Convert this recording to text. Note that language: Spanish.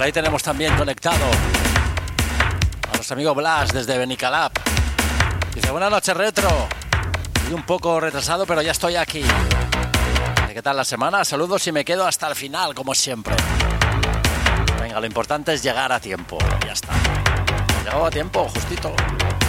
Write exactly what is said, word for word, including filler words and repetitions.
Por ahí tenemos también conectado a nuestro amigo Blas desde Benicalap. Dice, buenas noches, Retro. Y un poco retrasado, pero ya estoy aquí. ¿Qué tal la semana? Saludos y me quedo hasta el final, como siempre. Venga, lo importante es llegar a tiempo. Ya está. Llegado a tiempo, justito.